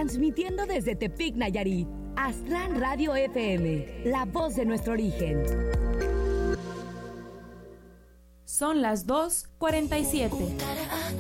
transmitiendo desde Tepic, Nayarit. Aztlán Radio FM, la voz de nuestro origen. Son las 2:47.